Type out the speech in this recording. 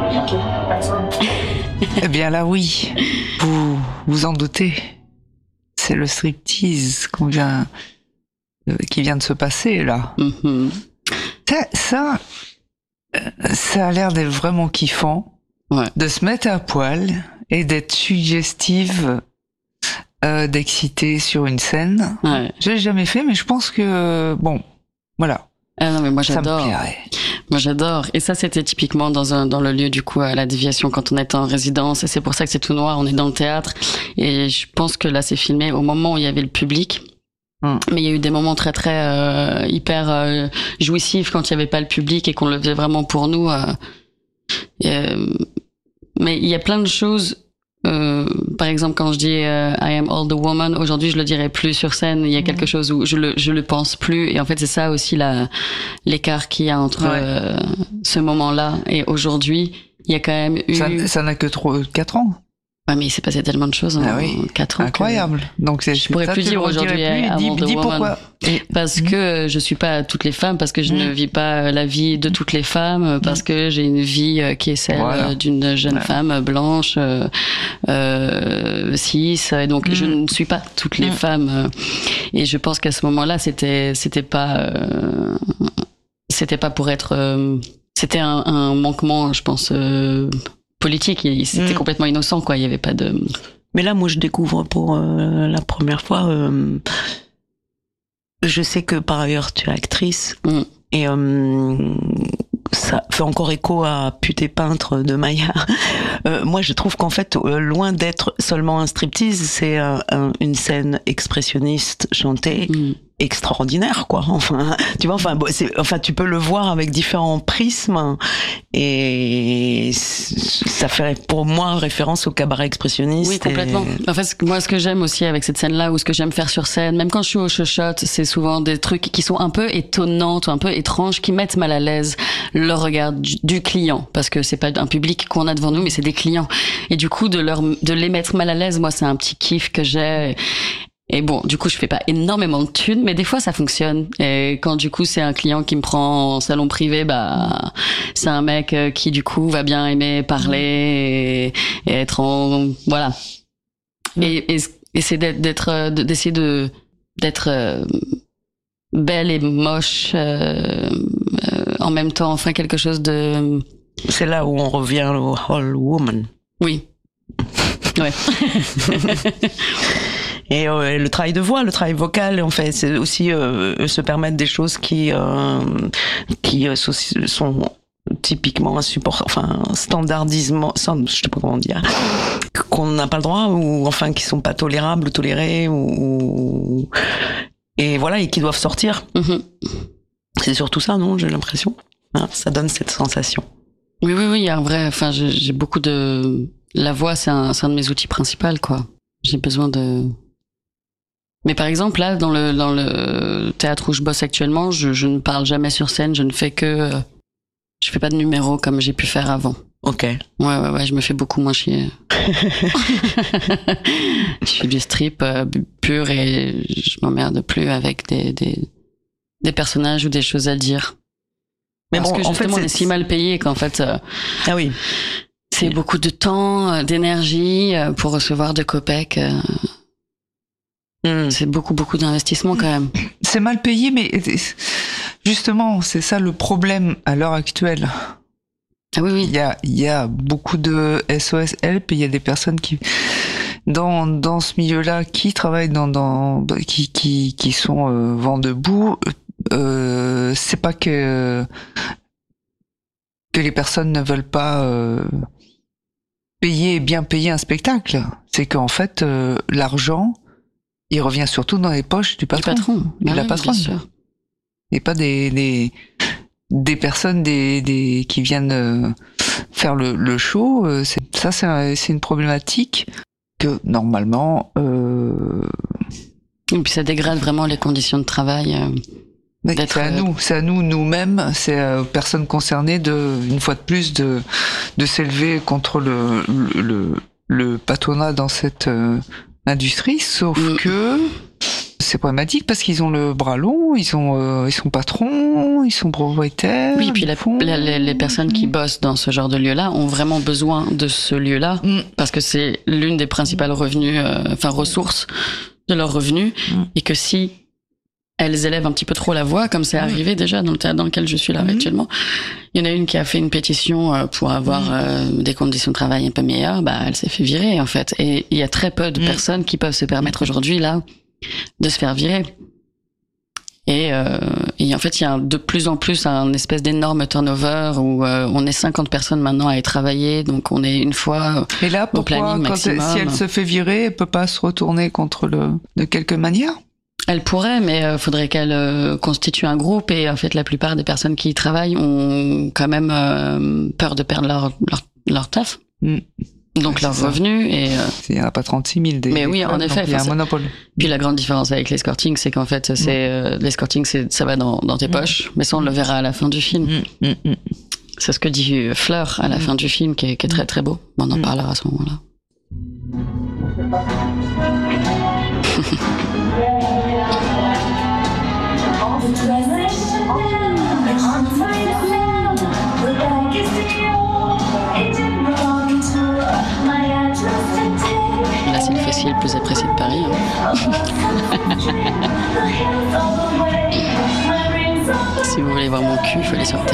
Eh bien là, oui. Vous vous en doutez. C'est le striptease qui vient de se passer, là. Mm-hmm. Ça a l'air d'être vraiment kiffant. Ouais. De se mettre à poil et d'être suggestive, d'exciter sur une scène. Ouais. Je l'ai jamais fait, mais je pense que, bon, voilà. Ah non, mais moi j'adore. Ça me plairait. Moi j'adore. Et ça c'était typiquement dans le lieu du coup à la déviation quand on était en résidence. Et c'est pour ça que c'est tout noir. On est dans le théâtre. Et je pense que là c'est filmé au moment où il y avait le public. Mais il y a eu des moments très très hyper jouissifs quand il y avait pas le public et qu'on le faisait vraiment pour nous. Mais il y a plein de choses. Par exemple, quand je dis I am all the woman, aujourd'hui je le dirais plus sur scène. Il y a quelque chose où je le pense plus. Et en fait, c'est ça aussi l'écart qu'il y a entre ce moment-là et aujourd'hui. Il y a quand même eu. Ça n'a que 4 ans. Ouais, mais il s'est passé tellement de choses en 4 ans. Incroyable. Donc je pourrais plus dire aujourd'hui dis pourquoi. Parce que je suis pas toutes les femmes, parce que je ne vis pas la vie de toutes les femmes, parce que j'ai une vie qui est celle d'une jeune femme blanche, cis, et donc je ne suis pas toutes les femmes. Et je pense qu'à ce moment-là, c'était pas pour être, c'était un manquement, je pense, politique. C'était complètement innocent, quoi. Il y avait pas de. Mais là, moi, je découvre pour la première fois. Je sais que par ailleurs, tu es actrice et ça fait encore écho à Pute et peintre de Maya. Moi, je trouve qu'en fait, loin d'être seulement un striptease, c'est une scène expressionniste chantée. Extraordinaire, quoi. Enfin, tu vois, tu peux le voir avec différents prismes et ça fait pour moi référence au cabaret expressionniste. Oui, complètement. En fait, moi, ce que j'aime aussi avec cette scène-là, ou ce que j'aime faire sur scène, même quand je suis au Chochotte, c'est souvent des trucs qui sont un peu étonnants, ou un peu étranges, qui mettent mal à l'aise le regard du client, parce que c'est pas un public qu'on a devant nous, mais c'est des clients. Et du coup, de les mettre mal à l'aise, moi, c'est un petit kiff que j'ai. Et bon, du coup, je fais pas énormément de thunes, mais des fois, ça fonctionne. Et quand, du coup, c'est un client qui me prend en salon privé, c'est un mec qui, du coup, va bien aimer parler et être voilà. Et c'est d'essayer d'être belle et moche, en même temps, enfin, quelque chose de... C'est là où on revient au whole woman. Oui. Ouais. Et le travail de voix, le travail vocal, en fait, c'est aussi se permettre des choses qui sont typiquement standardisement, je sais pas comment dire, qu'on n'a pas le droit, ou enfin qui sont pas tolérables ou tolérées, et voilà, et qui doivent sortir. C'est surtout ça, non? J'ai l'impression. Hein, ça donne cette sensation. Oui, il y a un vrai, enfin, j'ai beaucoup de, la voix, c'est un de mes outils principaux, quoi. J'ai besoin de. Mais par exemple, là, dans le théâtre où je bosse actuellement, je ne parle jamais sur scène, je fais pas de numéros comme j'ai pu faire avant. Ok. Ouais, je me fais beaucoup moins chier. Je fais du strip pur et je m'emmerde plus avec des personnages ou des choses à dire. Mais parce que justement, on est si mal payé qu'en fait, ah oui, c'est beaucoup de temps, d'énergie pour recevoir de copecs. C'est beaucoup d'investissement quand même. C'est mal payé, mais justement, c'est ça le problème à l'heure actuelle. Ah oui. Il y a beaucoup de SOS Help, et il y a des personnes qui, dans ce milieu-là, qui travaillent qui sont vent debout. C'est pas que les personnes ne veulent pas bien payer un spectacle. C'est qu'en fait, l'argent, il revient surtout dans les poches du patron. Et la patronne. Bien sûr. Et pas des personnes qui viennent faire le show. C'est une problématique que normalement. Et puis ça dégrade vraiment les conditions de travail. C'est à nous nous-mêmes, c'est aux personnes concernées une fois de plus de s'élever contre le patronat dans cette industrie, sauf que c'est problématique parce qu'ils ont le bras long, ils sont patrons, ils sont propriétaires. Oui, puis les personnes qui bossent dans ce genre de lieu-là ont vraiment besoin de ce lieu-là parce que c'est l'une des principales ressources de leurs revenus et que si elles élèvent un petit peu trop la voix, comme c'est arrivé déjà dans le théâtre dans lequel je suis là actuellement. Il y en a une qui a fait une pétition pour avoir des conditions de travail un peu meilleures. Elle s'est fait virer, en fait. Et il y a très peu de personnes qui peuvent se permettre aujourd'hui, là, de se faire virer. Et en fait, il y a de plus en plus un espèce d'énorme turnover où on est 50 personnes maintenant à y travailler, donc on est une fois et là, au planning maximum. Si elle se fait virer, elle peut pas se retourner contre de quelque manière? Elle pourrait, mais faudrait qu'elle constitue un groupe et en fait la plupart des personnes qui y travaillent ont quand même peur de perdre leur taf. Donc leur revenu et... Il n'y en a pas 36 000 des... Mais oui, en effet. Il y a un monopole. Puis la grande différence avec l'escorting, c'est qu'en fait, l'escorting, ça va dans tes poches, mais ça on le verra à la fin du film. C'est ce que dit Fleur à la fin du film, qui est très très beau. On en parlera à ce moment-là. Là, c'est le fessier le plus apprécié de Paris. Si vous voulez voir mon cul, il faut aller sur